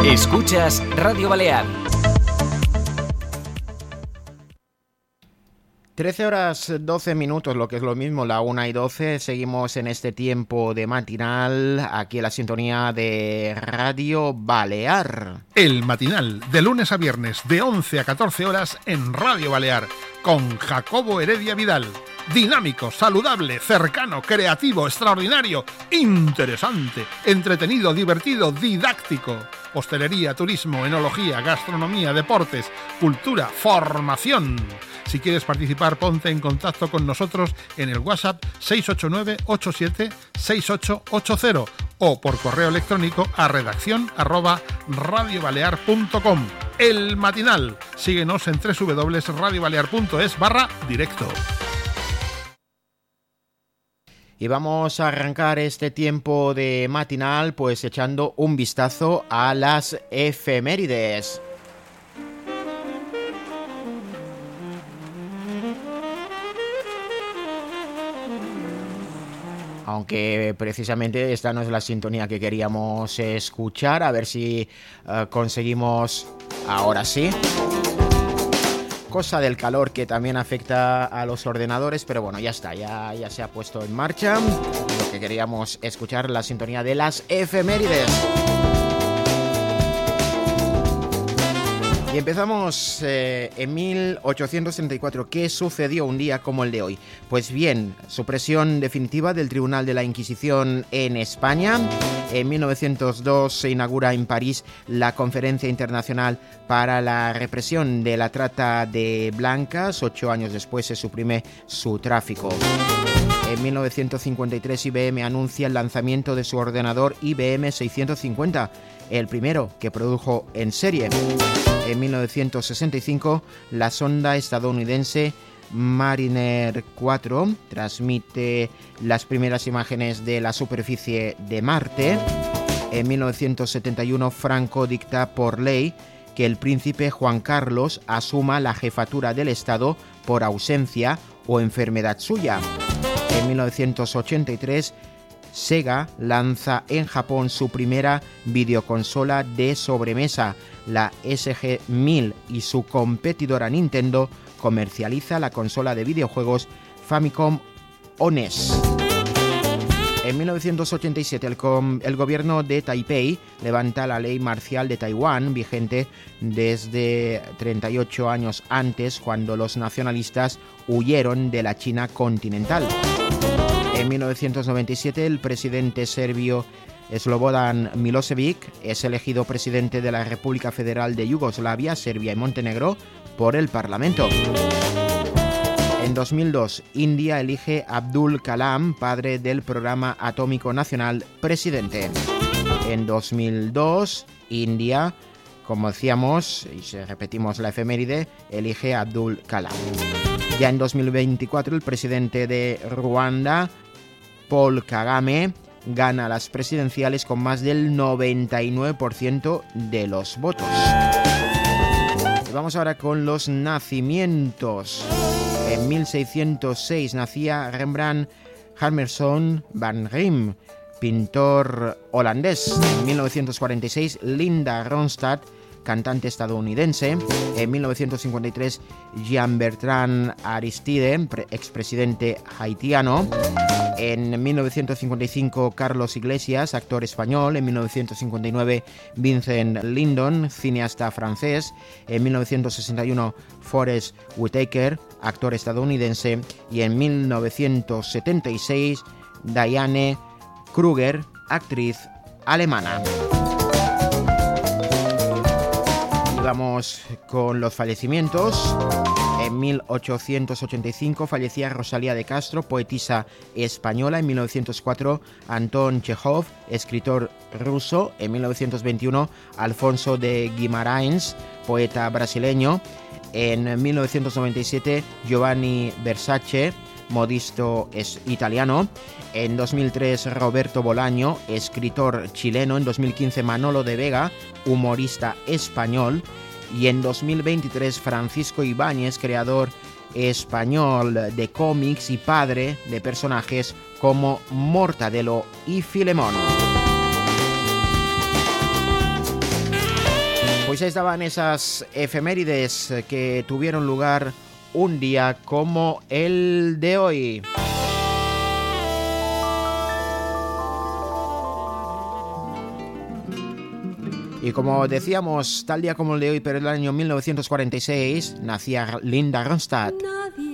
Escuchas Radio Balear. 13 horas 12 minutos, lo que es lo mismo, la 1:12. Seguimos en este tiempo de matinal, aquí en la sintonía de Radio Balear. El matinal, de lunes a viernes, de 11 a 14 horas en Radio Balear, con Jacobo Heredia Vidal. Dinámico, saludable, cercano, creativo, extraordinario, interesante, entretenido, divertido, didáctico. Hostelería, turismo, enología, gastronomía, deportes, cultura, formación. Si quieres participar, ponte en contacto con nosotros en el WhatsApp 689-87-6880 o por correo electrónico a redacción@radiobalear.com. El matinal. Síguenos en www.radiobalear.es/directo. Y vamos a arrancar este tiempo de matinal pues echando un vistazo a las efemérides. Aunque precisamente esta no es la sintonía que queríamos escuchar, a ver si conseguimos ahora sí. Cosa del calor que también afecta a los ordenadores, pero bueno, ya está, ya se ha puesto en marcha. Lo que queríamos escuchar, la sintonía de las efemérides. Y empezamos en 1834. ¿Qué sucedió un día como el de hoy? Pues bien, supresión definitiva del Tribunal de la Inquisición en España. En 1902 se inaugura en París la Conferencia Internacional para la Represión de la Trata de Blancas. 8 años después se suprime su tráfico. En 1953 IBM anuncia el lanzamiento de su ordenador IBM 650, el primero que produjo en serie. En 1965, la sonda estadounidense Mariner 4 transmite las primeras imágenes de la superficie de Marte. En 1971, Franco dicta por ley que el príncipe Juan Carlos asuma la jefatura del Estado por ausencia o enfermedad suya. En 1983, Sega lanza en Japón su primera videoconsola de sobremesa, la SG-1000, y su competidora Nintendo comercializa la consola de videojuegos Famicom NES. En 1987 el gobierno de Taipei levanta la ley marcial de Taiwán, vigente desde 38 años antes, cuando los nacionalistas huyeron de la China continental. En 1997 el presidente serbio Slobodan Milosevic es elegido presidente de la República Federal de Yugoslavia, Serbia y Montenegro por el Parlamento. En 2002, India elige a Abdul Kalam, padre del Programa Atómico Nacional, presidente. En 2002, India, como decíamos, y si repetimos la efeméride, elige a Abdul Kalam. Ya en 2024, el presidente de Ruanda, Paul Kagame, gana las presidenciales con más del 99% de los votos. Y vamos ahora con los nacimientos. En 1606 nacía Rembrandt Hammerson van Rijn, pintor holandés. En 1946 Linda Ronstadt, cantante estadounidense. En 1953 Jean-Bertrand Aristide, expresidente haitiano. En 1955 Carlos Iglesias, actor español. En 1959 Vincent Lindon, cineasta francés. En 1961 Forest Whitaker, actor estadounidense. Y en 1976 Diane Kruger, actriz alemana. Vamos con los fallecimientos. En 1885 fallecía Rosalía de Castro, poetisa española. En 1904 Anton Chejov, escritor ruso. En 1921 Alfonso de Guimarães, poeta brasileño. En 1997 Giovanni Versace, modisto italiano. En 2003 Roberto Bolaño, escritor chileno. En 2015 Manolo de Vega, humorista español. Y en 2023 Francisco Ibáñez, creador español de cómics y padre de personajes como Mortadelo y Filemón. Pues ahí estaban esas efemérides que tuvieron lugar un día como el de hoy. Y como decíamos, tal día como el de hoy, pero el año 1946, nacía Linda Ronstadt. Nadie